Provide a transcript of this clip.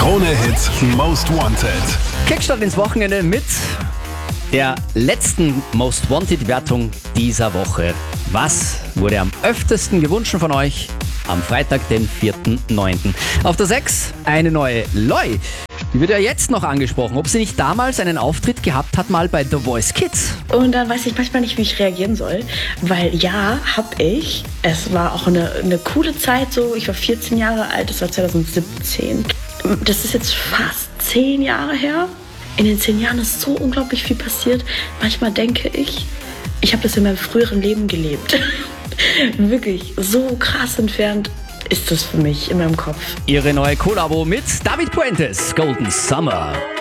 Krone-Hit Most Wanted. Kickstart ins Wochenende mit der letzten Most Wanted-Wertung dieser Woche. Was wurde am öftesten gewünscht von euch am Freitag, den 4.9.? Auf der 6 eine neue Loi. Die wird ja jetzt noch angesprochen, ob sie nicht damals einen Auftritt gehabt hat, mal bei The Voice Kids. Und dann weiß ich manchmal nicht, wie ich reagieren soll, weil ja, hab ich. Es war auch eine coole Zeit so. Ich war 14 Jahre alt, das war 2017. Das ist jetzt fast 10 Jahre her. In den 10 Jahren ist so unglaublich viel passiert. Manchmal denke ich, ich habe das in meinem früheren Leben gelebt. Wirklich, so krass entfernt ist das für mich in meinem Kopf. Ihre neue Kollabo mit David Puentes, Golden Summer.